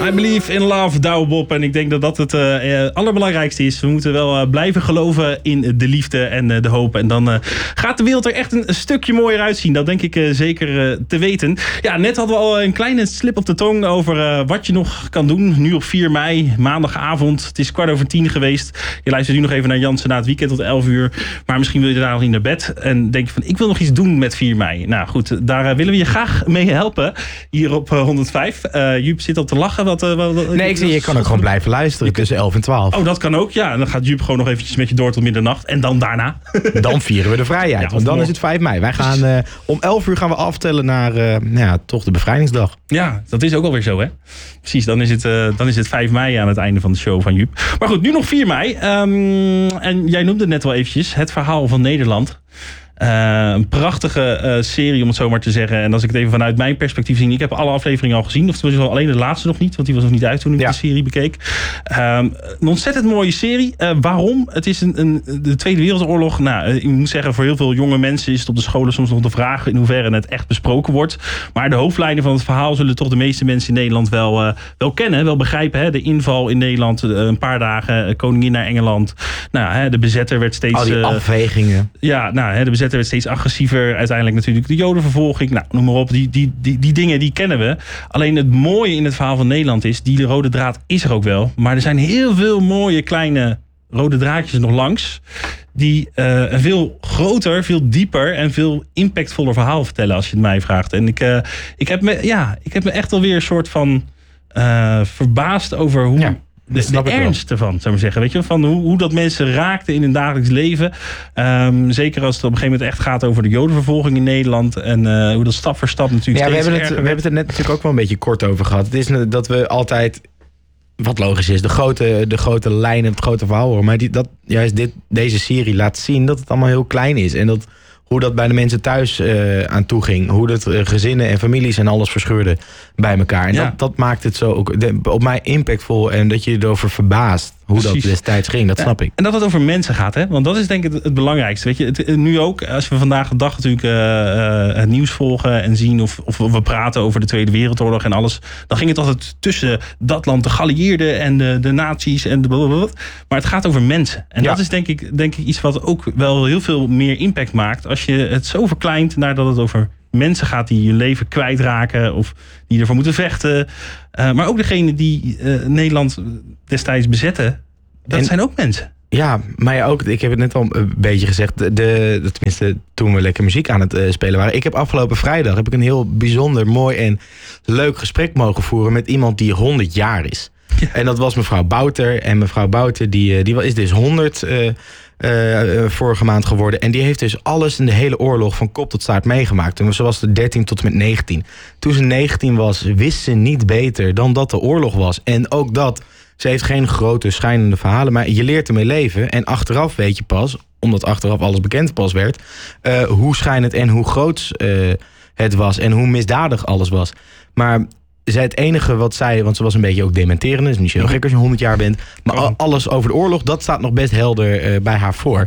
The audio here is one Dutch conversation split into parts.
I believe in love, Douwe Bob. En ik denk dat dat het allerbelangrijkste is. We moeten wel blijven geloven in de liefde en de hoop. En dan gaat de wereld er echt een stukje mooier uitzien. Dat denk ik zeker te weten. Ja, net hadden we al een kleine slip op de tong over wat je nog kan doen. Nu op 4 mei, maandagavond. Het is 9:15 geweest. Je luistert nu nog even naar Jansen na het weekend tot 11 uur. Maar misschien wil je daar nog niet naar bed. En denk je van, ik wil nog iets doen met 4 mei. Nou goed, daar willen we je graag mee helpen. Hier op 105. Joep zit al te lachen. Nee, ik zie, je kan ook gewoon blijven luisteren tussen 11 en 12. Oh, dat kan ook. Ja, en dan gaat Joep gewoon nog eventjes met je door tot middernacht. En dan daarna. Dan vieren we de vrijheid. Want dan is het 5 mei. Wij gaan om 11 uur gaan we aftellen naar toch de bevrijdingsdag. Ja, dat is ook alweer zo, hè? Precies, dan is het 5 mei aan het einde van de show van Joep. Maar goed, nu nog 4 mei. En jij noemde het net wel eventjes. Het verhaal van Nederland. Een prachtige serie, om het zo maar te zeggen. En als ik het even vanuit mijn perspectief zie. Ik heb alle afleveringen al gezien. Of tenminste alleen de laatste nog niet. Want die was nog niet uit toen ik de serie bekeek. Een ontzettend mooie serie. Waarom? Het is de Tweede Wereldoorlog. Nou, ik moet zeggen, voor heel veel jonge mensen is het op de scholen soms nog de vraag in hoeverre het echt besproken wordt. Maar de hoofdlijnen van het verhaal zullen toch de meeste mensen in Nederland wel kennen. Wel begrijpen. Hè? De inval in Nederland. Een paar dagen. Koningin naar Engeland. Nou, de bezetter werd steeds... Al die afwegingen. De bezetter werd steeds agressiever. Uiteindelijk natuurlijk de Jodenvervolging. Nou, noem maar op. Die dingen, die kennen we. Alleen het mooie in het verhaal van Nederland is... die rode draad is er ook wel. Maar er zijn heel veel mooie kleine rode draadjes nog langs... die een veel groter, veel dieper... en veel impactvoller verhaal vertellen... als je het mij vraagt. En ik heb me echt alweer een soort van... verbaasd over hoe... Ja. De ernst ervan, zou ik maar zeggen. Weet je, van hoe dat mensen raakten in hun dagelijks leven. Zeker als het op een gegeven moment echt gaat over de Jodenvervolging in Nederland. En hoe dat stap voor stap natuurlijk steeds erger werd. We hebben het er net natuurlijk ook wel een beetje kort over gehad. Het is dat we altijd, wat logisch is, de grote lijnen, het grote verhaal horen. Maar deze serie laat zien dat het allemaal heel klein is. En hoe dat bij de mensen thuis aan toe ging. Hoe dat gezinnen en families en alles verscheurde bij elkaar. En dat maakt het zo ook op mij impactvol. En dat je erover verbaast hoe dat destijds ging. Dat snap ik. En dat het over mensen gaat. Hè? Want dat is denk ik het belangrijkste. Weet je, nu ook, als we vandaag de dag natuurlijk het nieuws volgen en zien of we praten over de Tweede Wereldoorlog en alles. Dan ging het altijd tussen dat land, de geallieerden en de nazi's en de blablabla. Maar het gaat over mensen. En dat is denk ik iets wat ook wel heel veel meer impact maakt. Als je het zo verkleint naar dat het over mensen gaat die hun leven kwijtraken of die ervoor moeten vechten. Maar ook degene die Nederland destijds bezetten, dat zijn ook mensen. Ja, maar ook, ik heb het net al een beetje gezegd, tenminste toen we lekker muziek aan het spelen waren. Ik heb afgelopen vrijdag een heel bijzonder mooi en leuk gesprek mogen voeren met iemand die 100 jaar is. Ja. En dat was mevrouw Bouter. En mevrouw Bouter die is dus 100 vorige maand geworden. En die heeft dus alles in de hele oorlog van kop tot staart meegemaakt. Toen ze was 13 tot en met 19. Toen ze 19 was, wist ze niet beter dan dat de oorlog was. En ook dat, ze heeft geen grote schijnende verhalen, maar je leert ermee leven. En achteraf weet je pas, omdat achteraf alles bekend pas werd, hoe schijnend en hoe groot het was en hoe misdadig alles was. Maar het enige wat zij, want ze was een beetje ook dementerende, is niet zo heel gek als je 100 jaar bent, maar alles over de oorlog, dat staat nog best helder bij haar voor.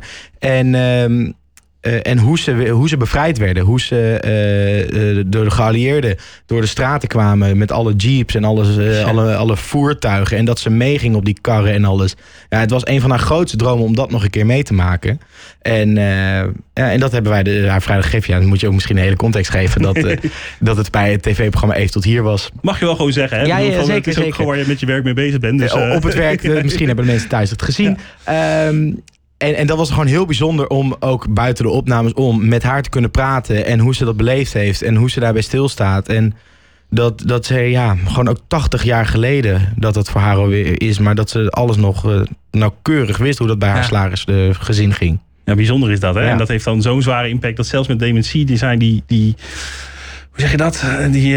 En hoe ze bevrijd werden. Hoe ze door de geallieerden door de straten kwamen met alle jeeps en alles, alle voertuigen. En dat ze meeging op die karren en alles. Ja, het was een van haar grootste dromen om dat nog een keer mee te maken. En dat hebben wij haar vrijdag gegeven. Ja, dan moet je ook misschien een hele context geven dat het bij het tv-programma Even tot hier was. Mag je wel gewoon zeggen, hè? Ja, zeker. Het is ook gewoon waar je met je werk mee bezig bent. Dus, op het werk, misschien hebben de mensen thuis het gezien. Ja. En dat was gewoon heel bijzonder om ook buiten de opnames om met haar te kunnen praten. En hoe ze dat beleefd heeft. En hoe ze daarbij stilstaat. En dat ze gewoon ook 80 jaar geleden dat het voor haar alweer is. Maar dat ze alles nog nauwkeurig wist hoe dat bij haar slagersgezin ging. Ja, bijzonder is dat, hè? Ja. En dat heeft dan zo'n zware impact dat zelfs met dementie, die zijn die hoe zeg je dat?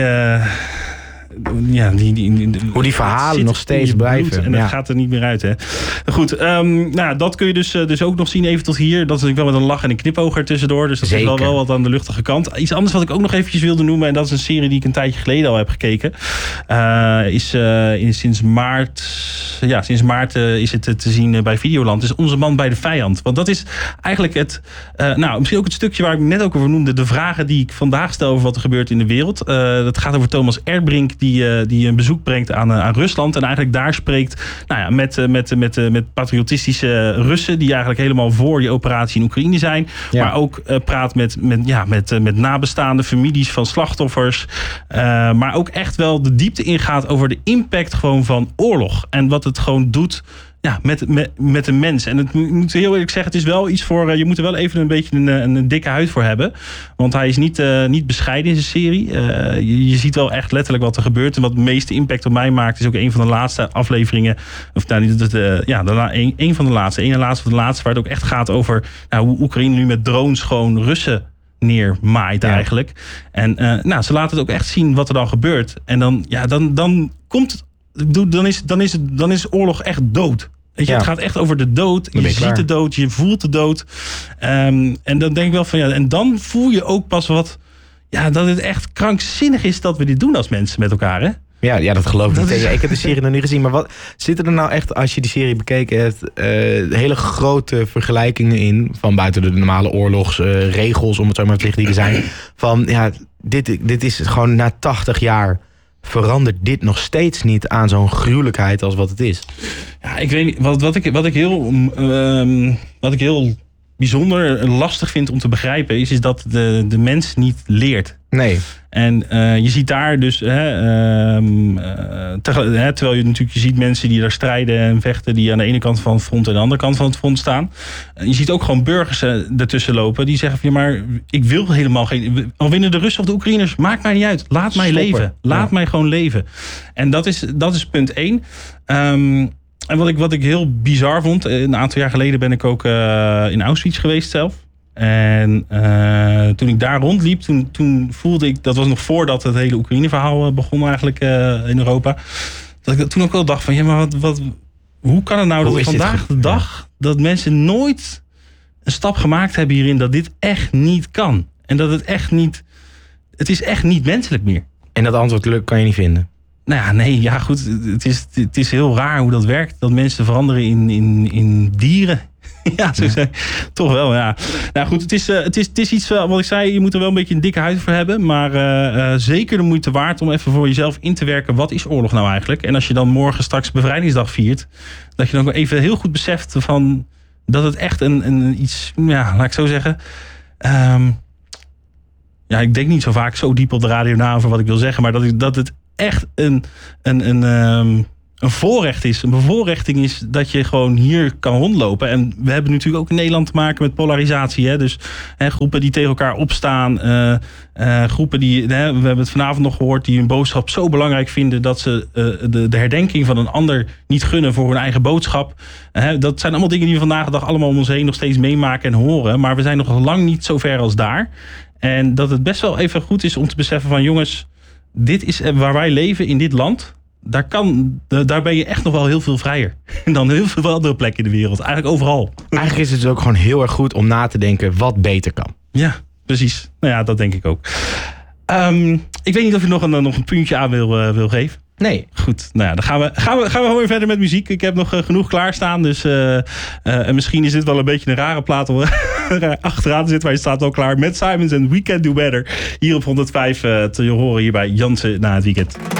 Hoe die verhalen nog steeds blijven. En dat gaat er niet meer uit, hè. Goed, dat kun je dus ook nog zien even tot hier. Dat is natuurlijk wel met een lach en een knipoog er tussendoor. Dus dat is wel wat aan de luchtige kant. Iets anders wat ik ook nog eventjes wilde noemen, en dat is een serie die ik een tijdje geleden al heb gekeken. Is sinds maart sinds maart is het te zien bij Videoland. Is Onze Man bij de Vijand. Want dat is eigenlijk het... misschien ook het stukje waar ik net ook over noemde. De vragen die ik vandaag stel over wat er gebeurt in de wereld. Dat gaat over Thomas Erdbrink die een bezoek brengt aan Rusland. En eigenlijk daar spreekt met patriotistische Russen. Die eigenlijk helemaal voor die operatie in Oekraïne zijn. Ja. Maar ook praat met nabestaande families van slachtoffers. Maar ook echt wel de diepte ingaat over de impact gewoon van oorlog. En wat het gewoon doet met de mens. En ik moet heel eerlijk zeggen, het is wel iets voor... je moet er wel even een beetje een dikke huid voor hebben. Want hij is niet bescheiden in zijn serie. Je ziet wel echt letterlijk wat er gebeurt. En wat de meeste impact op mij maakt... is ook een van de laatste afleveringen... een van de laatste... waar het ook echt gaat over... hoe Oekraïne nu met drones gewoon Russen neermaait eigenlijk. En ze laten het ook echt zien wat er dan gebeurt. En dan komt... Dan is oorlog echt dood. Weet je, het gaat echt over de dood. Je ziet de dood, je voelt de dood. En dan denk ik wel van en dan voel je ook pas wat... dat het echt krankzinnig is dat we dit doen als mensen met elkaar, hè? Ja, dat geloof ik niet. Ik heb de serie nog niet gezien. Maar wat zitten er nou echt, als je die serie bekeken hebt... hele grote vergelijkingen in... van buiten de normale oorlogsregels, om het zo maar te zeggen, die er zijn... van dit is gewoon na 80 jaar... verandert dit nog steeds niet aan zo'n gruwelijkheid als wat het is? Ja, ik weet niet. Wat ik heel bijzonder lastig vind om te begrijpen... is dat de mens niet leert. Nee. En je ziet daar dus... terwijl je natuurlijk ziet mensen die daar strijden en vechten... die aan de ene kant van het front en aan de andere kant van het front staan. Je ziet ook gewoon burgers ertussen lopen... die zeggen van maar ik wil helemaal geen... al winnen de Russen of de Oekraïners, maakt mij niet uit. Laat mij leven. Laat mij gewoon leven. En dat is punt 1. En wat ik heel bizar vond... een aantal jaar geleden ben ik ook in Auschwitz geweest zelf... En toen ik daar rondliep, toen voelde ik... dat was nog voordat het hele Oekraïne-verhaal begon eigenlijk in Europa... dat ik toen ook wel dacht van... maar hoe kan het nou dat vandaag de dag... dat mensen nooit een stap gemaakt hebben hierin... dat dit echt niet kan. En dat het echt niet... het is echt niet menselijk meer. En dat antwoord kan je niet vinden? Goed. Het is heel raar hoe dat werkt. Dat mensen veranderen in dieren... Ja, toch wel, ja. Nou goed, het is iets wat ik zei, je moet er wel een beetje een dikke huid voor hebben. Maar zeker de moeite waard om even voor jezelf in te werken. Wat is oorlog nou eigenlijk? En als je dan morgen straks Bevrijdingsdag viert, dat je dan even heel goed beseft van dat het echt een iets, laat ik zo zeggen. Ik denk niet zo vaak zo diep op de radio na over wat ik wil zeggen. Maar dat het echt een voorrecht is, een bevoorrechting is dat je gewoon hier kan rondlopen. En we hebben natuurlijk ook in Nederland te maken met polarisatie. Hè? Dus groepen die tegen elkaar opstaan. Groepen die, we hebben het vanavond nog gehoord, die hun boodschap zo belangrijk vinden dat ze de herdenking van een ander niet gunnen voor hun eigen boodschap. Dat zijn allemaal dingen die we vandaag de dag allemaal om ons heen nog steeds meemaken en horen. Maar we zijn nog lang niet zo ver als daar. En dat het best wel even goed is om te beseffen van jongens, dit is waar wij leven in dit land. Daar ben je echt nog wel heel veel vrijer dan heel veel andere plekken in de wereld. Eigenlijk overal. Eigenlijk is het dus ook gewoon heel erg goed om na te denken wat beter kan. Ja, precies. Dat denk ik ook. Ik weet niet of je nog een puntje aan wil geven. Nee. Goed, dan gaan we gewoon weer verder met muziek. Ik heb nog genoeg klaarstaan. Dus en misschien is dit wel een beetje een rare plaat om achteraan te zitten. Maar je staat al klaar met Simons en We Can Do Better. Hier op 105 te horen hier bij Jansen na het weekend.